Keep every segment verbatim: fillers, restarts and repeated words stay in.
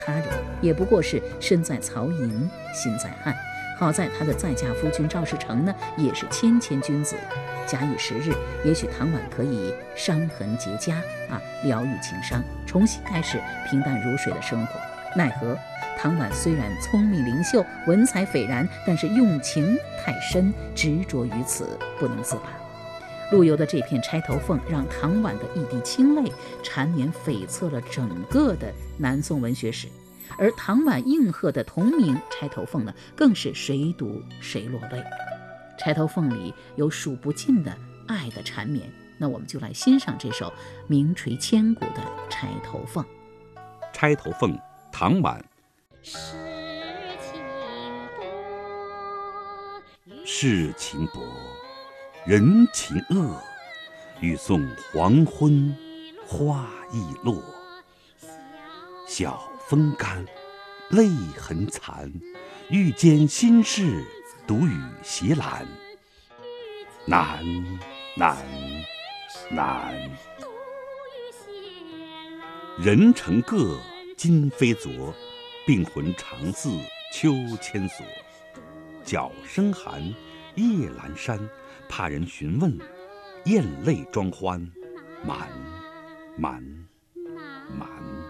他人，也不过是身在曹营心在汉。好在他的再嫁夫君赵世成呢，也是谦谦君子。假以时日，也许唐婉可以伤痕结痂啊，疗愈情伤，重新开始平淡如水的生活。奈何唐婉虽然聪明灵秀，文采斐然，但是用情太深，执着于此，不能自拔。陆游的这片《钗头凤》让唐婉的一滴清泪缠绵悱恻了整个的南宋文学史，而唐婉应和的同名《钗头凤》呢，更是谁读谁落泪。《钗头凤》里有数不尽的爱的缠绵，那我们就来欣赏这首名垂千古的《钗头凤》。 《钗头凤》唐婉。世情薄，人情恶，欲送黄昏花易落。晓风干，泪痕残，欲笺心事，独语斜阑。难难难，人成各，今非昨，病魂常似秋千索。角声寒，夜阑珊，怕人询问，咽泪装欢，满满满。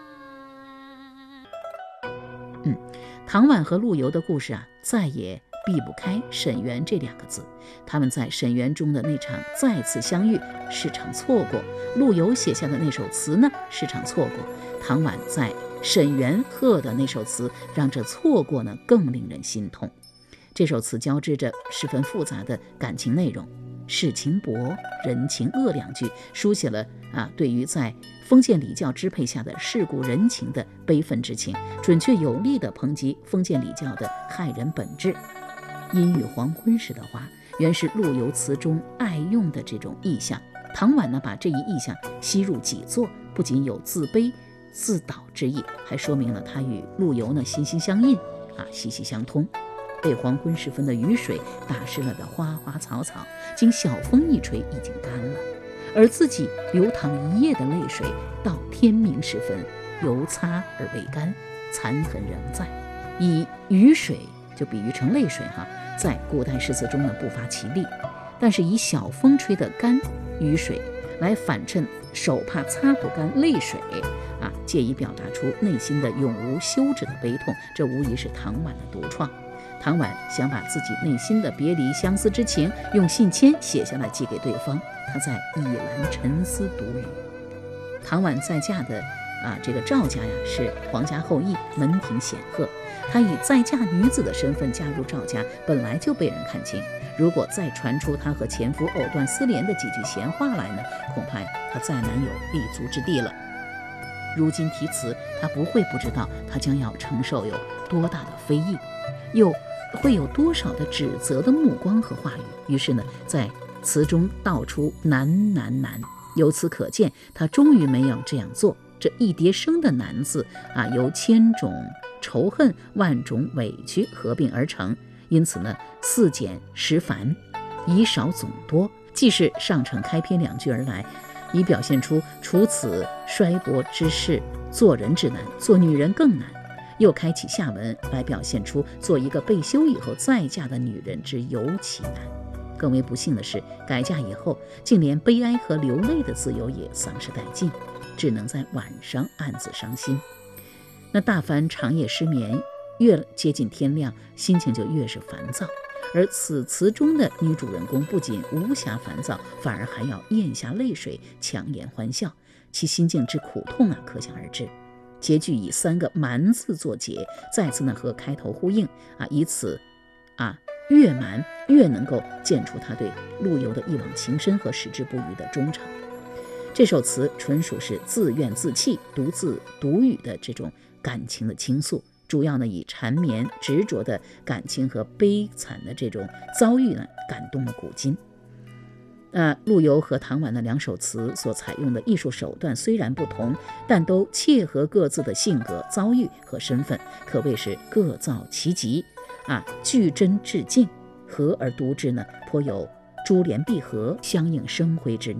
嗯，唐婉和陆游的故事啊，再也避不开沈园这两个字。他们在沈园中的那场再次相遇是场错过，陆游写下的那首词呢是场错过，唐婉在沈园贺的那首词让这错过呢更令人心痛。这首词交织着十分复杂的感情内容，世情薄，人情恶两句，书写了啊对于在封建礼教支配下的世故人情的悲愤之情，准确有力地抨击封建礼教的害人本质。阴雨黄昏时的花，原是陆游词中爱用的这种意象。唐婉呢，把这一意象吸入己作，不仅有自卑自导之意，还说明了他与陆游呢心心相印啊，息息相通。被黄昏时分的雨水打湿了的花花草草，经晓风一吹已经干了，而自己流淌一夜的泪水，到天明时分犹擦而未干，残痕仍在。以雨水就比喻成泪水哈，在古代诗词中呢不乏其例，但是以晓风吹得干雨水来反衬手怕擦不干泪水啊，借以表达出内心的永无休止的悲痛，这无疑是唐婉的独创。唐婉想把自己内心的别离相思之情用信笺写下来寄给对方，他在倚栏沉思独语。唐婉再嫁的啊，这个赵家呀是皇家后裔，门庭显赫。她以再嫁女子的身份加入赵家，本来就被人看轻。如果再传出她和前夫藕断丝连的几句闲话来呢，恐怕她再难有立足之地了。如今题词，她不会不知道她将要承受有多大的非议，又会有多少的指责的目光和话语。于是呢，在词中道出难难难，由此可见，他终于没有这样做。这一叠声的难字啊，由千种仇恨、万种委屈合并而成，因此呢，似简实繁，以少总多，既是上承开篇两句而来，以表现出除此衰薄之事，做人之难，做女人更难，又开启下文来表现出做一个被休以后再嫁的女人之尤其难。更为不幸的是，改嫁以后竟连悲哀和流泪的自由也丧失殆尽，只能在晚上暗自伤心。那大凡长夜失眠，越接近天亮，心情就越是烦躁。而此词中的女主人公不仅无暇烦躁，反而还要咽下泪水，强颜欢笑，其心境之苦痛啊，可想而知。结句以三个蛮字作结，再次呢和开头呼应啊，以此啊越蛮越能够见出他对陆游的一往情深和矢志不渝的忠诚。这首词纯属是自怨自弃、独自独语的这种感情的倾诉，主要呢以缠绵执着的感情和悲惨的这种遭遇呢感动了古今。呃，陆游和唐婉的两首词所采用的艺术手段虽然不同，但都切合各自的性格、遭遇和身份，可谓是各造其极啊，具真致敬，合而读之呢，颇有珠联璧合、相映生辉之妙。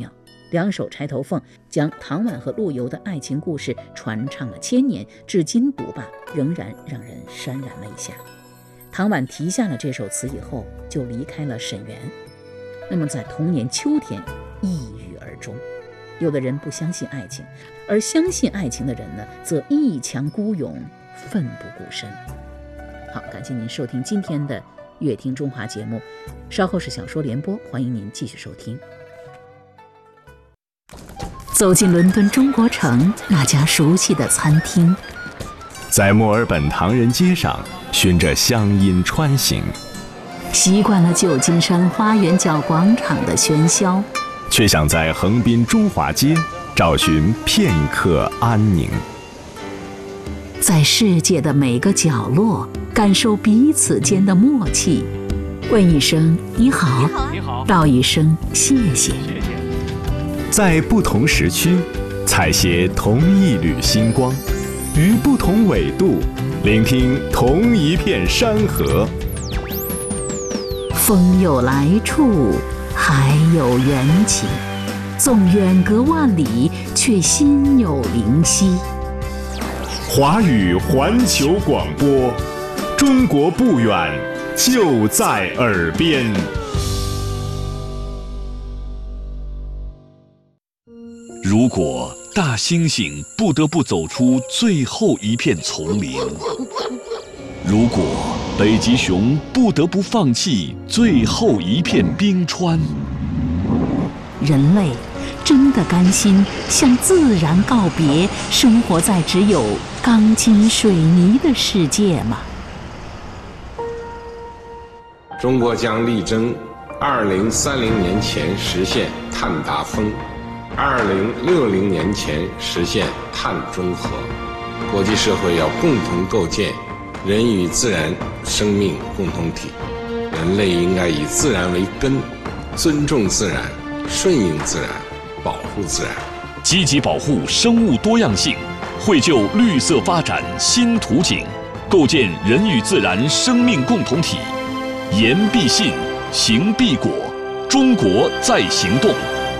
两首钗头凤将唐婉和陆游的爱情故事传唱了千年，至今读罢仍然让人潸然泪下。唐婉题下了这首词以后，就离开了沈园，那么在同年秋天抑郁而终。有的人不相信爱情，而相信爱情的人呢，则一强孤勇，奋不顾身。好，感谢您收听今天的乐听中华节目，稍后是小说联播，欢迎您继续收听。走进伦敦中国城那家熟悉的餐厅， 在墨尔本唐人街上循着乡音穿行， 习惯了旧金山花园角广场的喧嚣， 却想在横滨中华街找寻片刻安宁。 在世界的每个角落感受彼此间的默契，问一声你好， 你好， 道一声谢谢。 在不同时区采撷同一缕星光，于不同纬度聆听同一片山河。 风有来处，海有缘起，纵远隔万里，却心有灵犀。 华语环球广播，中国不远，就在耳边。 如果大猩猩不得不走出最后一片丛林，如果北极熊不得不放弃最后一片冰川， 人类真的甘心向自然告别，生活在只有钢筋水泥的世界吗？ 中国将力争二零三零年前实现碳达峰，二零六零年前实现碳中和。国际社会要共同构建人与自然生命共同体，人类应该以自然为根，尊重自然，顺应自然，保护自然， 积极保护生物多样性，绘就绿色发展新图景，构建人与自然生命共同体。言必信，行必果，中国在行动。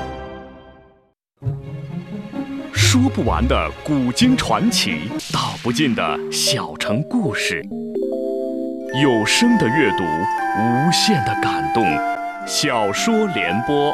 说不完的古今传奇，道不尽的小城故事，有声的阅读，无限的感动。小说联播。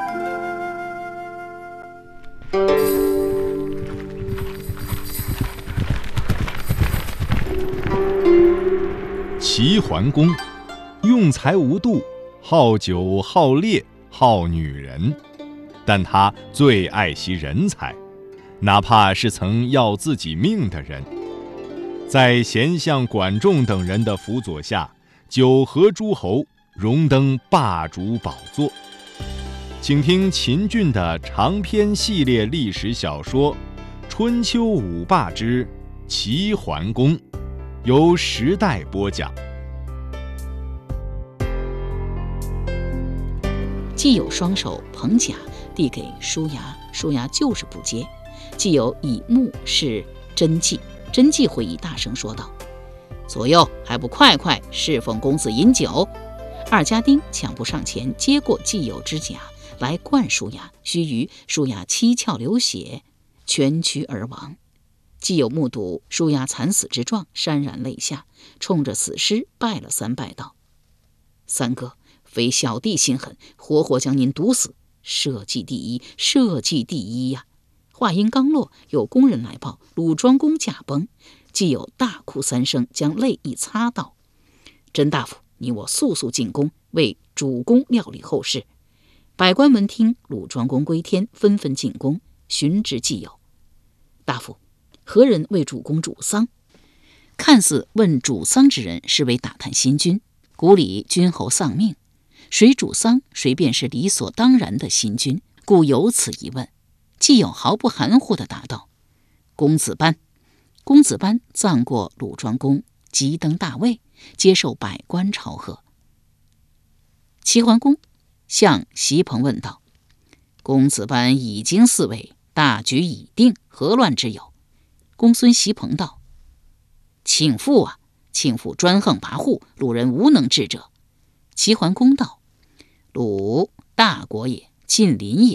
齐桓公用才无度，好酒好猎好女人，但他最爱惜人才，哪怕是曾要自己命的人。在贤相管仲等人的辅佐下，九合诸侯，荣登霸主宝座。请听秦俊的长篇系列历史小说《春秋五霸之齐桓公》，由时代播讲。 既有双手捧甲递给舒牙，舒牙就是不接；既有以目视真迹，真迹会意大声说道：“左右还不快快侍奉公子饮酒！”二家丁抢步上前接过既有之甲来灌舒牙，须臾舒牙七窍流血，蜷曲而亡。既有目睹舒牙惨死之状，潸然泪下，冲着死尸拜了三拜道：“三哥，非小弟心狠，活活将您毒死，社稷第一，社稷第一呀！”话音刚落，有工人来报鲁庄公驾崩，既有大哭三声，将泪一擦道：“甄大夫，你我速速进宫，为主公料理后事。”百官闻听鲁庄公归天，纷纷进宫寻知既有。大夫，何人为主公主丧？看似问主丧之人，是为打探新君。古里君侯丧命，谁主丧，谁便是理所当然的新君，故有此一问。既有毫不含糊地答道：“公子班。”公子班葬过鲁庄公，即登大位，接受百官朝贺。齐桓公向席鹏问道：“公子班已经嗣位，大局已定，何乱之有？”公孙席鹏道：“庆父啊，庆父专横跋扈，鲁人无能治者。”齐桓公道：“鲁大国也，近邻也，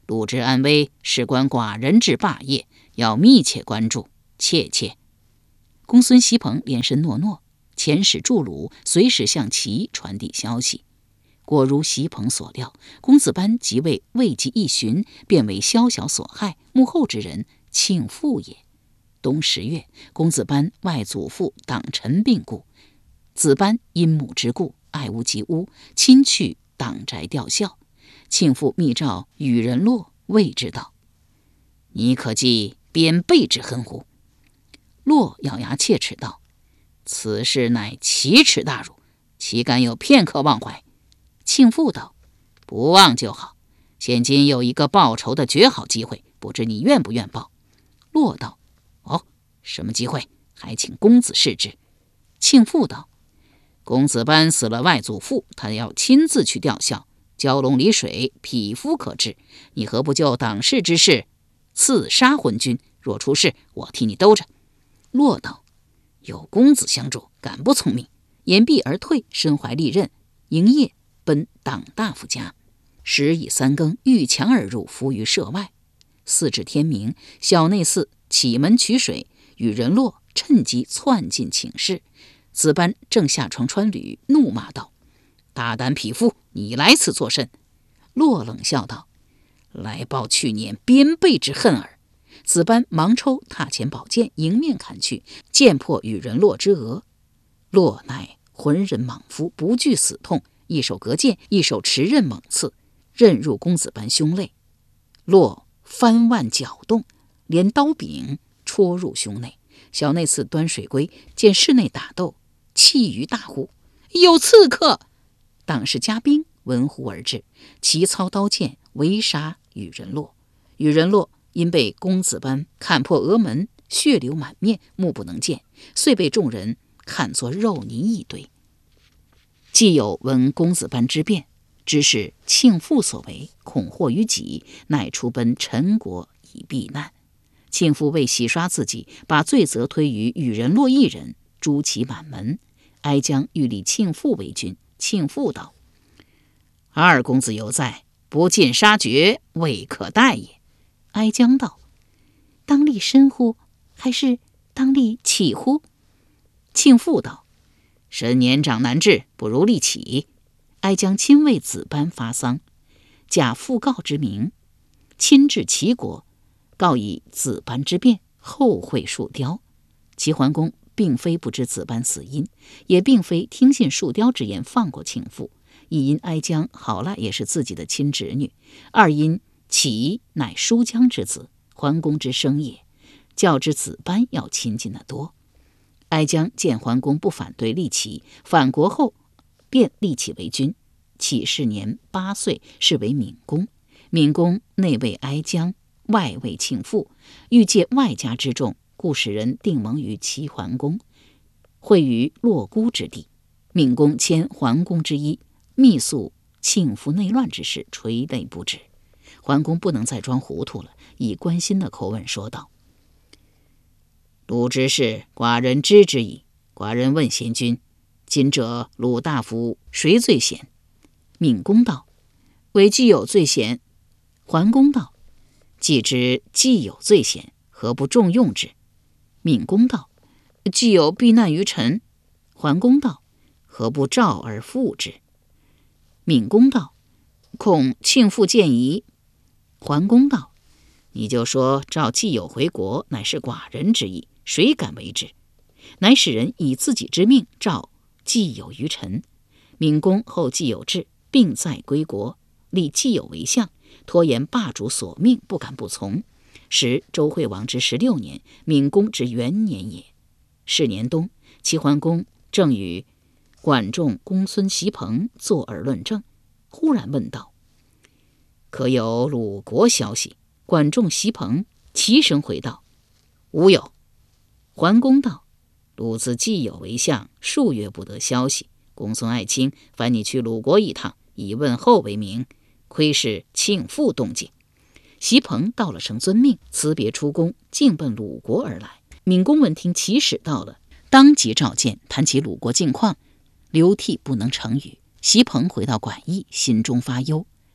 陆之安危事关寡人之霸业，要密切关注，切切。公孙锡朋连声诺诺，遣使驻鲁，随时向齐传递消息。果如锡朋所料，公子班即为未及一旬，便为宵小所害，幕后之人庆父也。冬十月，公子班外祖父党臣病故，子班因母之故，爱屋及乌，亲去党宅吊孝。庆父密诏与人洛，谓之道：“你可记边辈之恨乎？”洛咬牙切齿道：“此事乃奇耻大辱，岂敢有片刻忘怀？”庆父道：“不忘就好，现今有一个报仇的绝好机会，不知你愿不愿报？”洛道：“哦，什么机会？还请公子示之。”庆父道：“公子班死了外祖父，他要亲自去吊孝，蛟龙离水，匹夫可治。你何不就党事之事刺杀昏君？若出事，我替你兜着。”洛道：“有公子相助，敢不从命？”言毕而退，身怀利刃，营夜奔党大夫家。时已三更，遇墙而入，伏于舍外。四至天明，小内侍启门取水，与人洛趁机窜进寝室。子班正下床穿履，怒骂道：“大胆匹夫，你来此作甚？”洛冷笑道：“来报去年边辈之恨耳。”子班忙抽踏前宝剑，迎面砍去，剑破与人洛之额。洛乃浑人莽夫，不惧死痛，一手隔剑，一手持刃猛刺，刃入公子班胸肋。洛翻腕搅动，连刀柄戳入胸内。小内侍端水归，见室内打斗，气于大呼：“有刺客！”党士加兵闻呼而至，齐操刀剑围杀与人洛。与人洛因被公子班砍破额门，血流满面，目不能见，遂被众人看作肉泥一堆。既有闻公子班之变，知是庆父所为，恐祸于己，乃出奔陈国以避难。庆父为洗刷自己，把罪责推于与人洛一人，诛其满门。哀姜欲立庆父为君，庆父道：“二公子犹在，不尽杀绝，未可待也。”哀姜道：“当立身乎？还是当立起乎？”庆父道：“身年长难治，不如立起。”哀姜亲为子班发丧，假讣告之名，亲至齐国，告以子班之变，后会树雕。齐桓公并非不知子班死因，也并非听信树雕之言放过庆父，一因哀姜好赖也是自己的亲侄女，二因齐乃叔姜之子，桓公之生也，较之子班要亲近得多。哀姜见桓公不反对立齐，返国后便立起为君。启是年八岁，是为闵公。闵公内为哀姜，外为庆父，欲借外家之众，故使人定盟于齐桓公，会于洛姑之地。闵公迁桓公之衣，密诉庆父内乱之事，垂泪不止。桓公不能再装糊涂了，以关心的口吻说道：“鲁之事，寡人知之矣。寡人问贤君，今者鲁大夫谁最贤？”闵公道：“唯既有最贤。”桓公道：“既知既有最贤，何不重用之？”闵公道：“既有避难于臣。”桓公道：“何不召而复之？”闵公道：“恐庆父见疑。”桓公道：“你就说召既有回国，乃是寡人之意，谁敢为之？乃使人以自己之命召既有于臣。闵公后既有志，并在归国，立既有为相，拖延霸主所命，不敢不从。时周惠王之十六年，闵公之元年也。是年冬，齐桓公正与管仲、公孙锡朋坐而论政，忽然问道：“可有鲁国消息？”管仲、锡朋齐声回道：“无有。”桓公道：“鲁自既有为相，数月不得消息。公孙爱卿，烦你去鲁国一趟，以问候为名，窥视庆父动静。”锡朋道了声遵命，辞别出宫，径奔鲁国而来。闵公闻听齐使到了，当即召见，谈起鲁国近况，流涕不能成语。锡朋回到馆驿，心中发忧。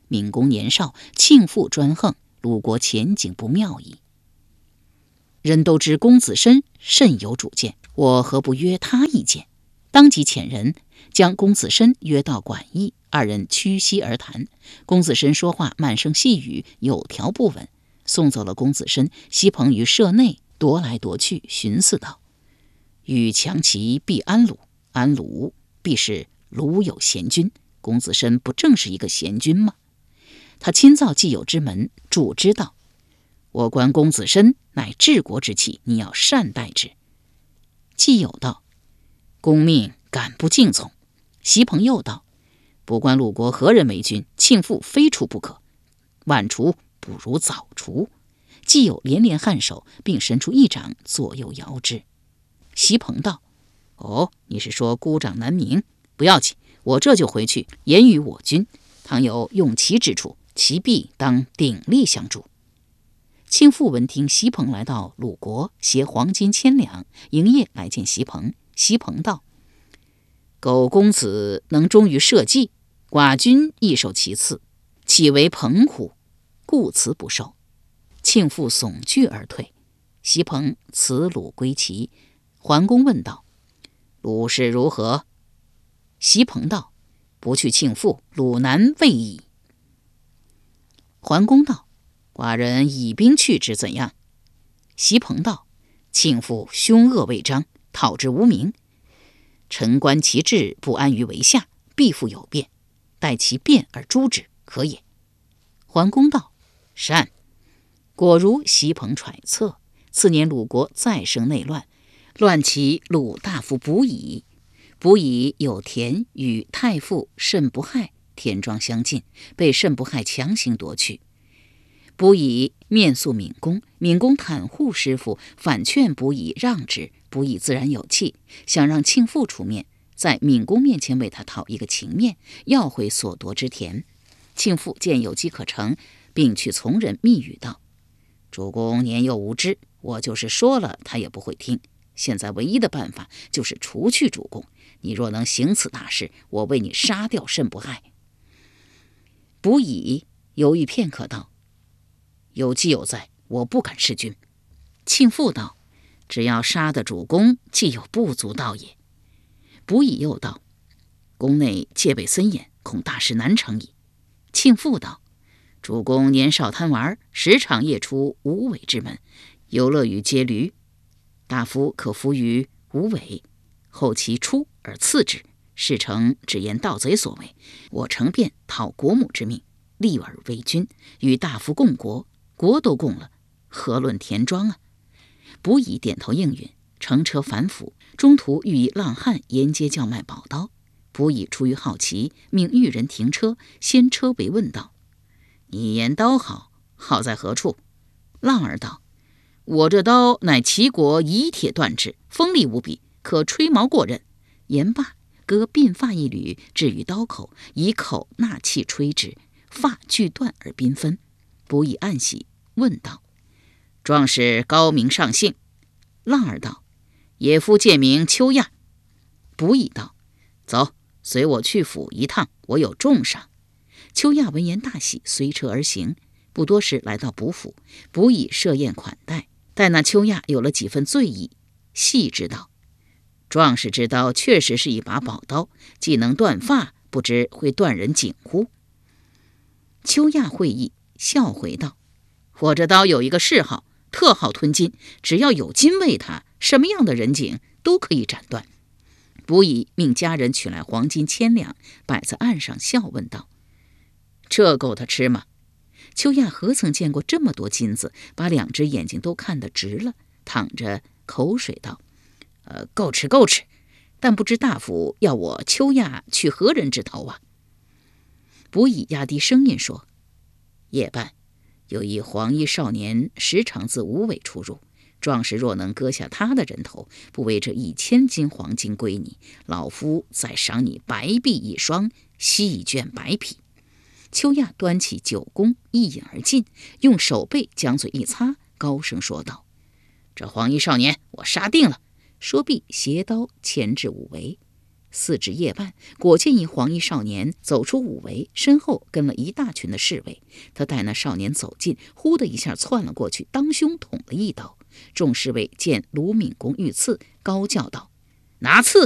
闵公年少，庆父专横，鲁国前景不妙矣。人都知公子申甚有主见，我何不约他意见？当即遣人将公子申约到馆驿，二人屈膝而谈。公子申说话慢声细语，有条不紊。送走了公子申，西彭于舍内踱来踱去，寻思道：欲强其必安鲁，安鲁必是鲁有贤君。公子申不正是一个贤君吗？他亲造既有之门，主之道：我观公子申乃治国之器，你要善待之。既有道：公命敢不敬从？席朋又道：不管鲁国何人为君，庆父非除不可，晚除不如早除。既有连连颔首，并伸出一掌左右摇之。席朋道：哦，你是说孤掌难鸣？不要紧，我这就回去言语我君，倘有用其之处，其必当鼎力相助。庆父闻听席朋来到鲁国，携黄金千两，营业来见席朋。席朋道：苟公子能忠于社稷，寡君亦受其次，岂为朋乎？故辞不受。庆父悚惧而退。席朋辞鲁归齐。桓公问道：鲁事如何？席朋道：不去庆父，鲁难未矣。桓公道：寡人以兵去之，怎样？席朋道：庆父凶恶未彰，讨之无名。臣观其志，不安于为下，必复有变，待其变而诛之，可也。桓公道：善。果如席朋揣测。次年鲁国再生内乱，乱其鲁大夫卜乙。卜乙有田与太傅慎不害田庄相近，被慎不害强行夺去。卜乙面诉闵公，闵公袒护师傅，反劝卜乙让之。卜乙自然有气，想让庆父出面，在闵公面前为他讨一个情面，要回所夺之田。庆父见有机可乘，并去从人密语道：主公年幼无知，我就是说了他也不会听。现在唯一的办法就是除去主公，你若能行此大事，我为你杀掉慎不害。卜乙犹豫片刻道：有计有在，我不敢弑君。庆父道：只要杀得主公，既有不足道也。卜乙又道：宫内戒备森严，恐大事难成矣。庆父道：主公年少贪玩，时常夜出无尾之门，游乐于街驴。大夫可伏于无尾，后其出而刺之，事成只言盗贼所为。我诚便讨国母之命，立而为君，与大夫共国，国都共了，何论田庄啊？卜乙点头应允，乘车返府，中途遇一浪汉沿街叫卖宝刀。卜乙出于好奇，命玉人停车，先车为问道：你言刀好，好在何处？浪儿道：我这刀乃齐国以铁锻制，锋利无比，可吹毛过刃。言罢，割鬓发一缕，置于刀口，以口纳气吹之，发俱断而缤纷。卜乙暗喜，问道：壮士高明上姓？浪儿道：野夫借名秋亚。卜乙道：走，随我去府一趟，我有重赏。秋亚闻言大喜，随车而行。不多时来到卜府，卜乙设宴款待。待那秋亚有了几分醉意，细知道壮士之刀确实是一把宝刀，既能断发，不知会断人颈乎？秋亚会意，笑回道：我这刀有一个嗜好，特好吞金，只要有金喂它，什么样的人颈都可以斩断。卜乙命家人取来黄金千两，摆在岸上，笑问道：这够他吃吗？秋亚何曾见过这么多金子，把两只眼睛都看得直了，淌着口水道：呃，够吃够吃，但不知大夫要我秋亚取何人之头啊？卜乙压低声音说：夜半有一黄衣少年，时常自无尾出入，壮士若能割下他的人头，不为这一千斤黄金归你，老夫再赏你白璧一双，细绢白匹。秋亚端起酒盅，一饮而尽，用手背将嘴一擦，高声说道：这黄衣少年我杀定了。说毕，携刀牵至五围。 四至夜半，果见一黄衣少年走出五围，身后跟了一大群的侍卫。他待那少年走近，呼的一下窜了过去，当胸捅了一刀。众侍卫见卢敏公遇刺，高叫道：“拿刺！”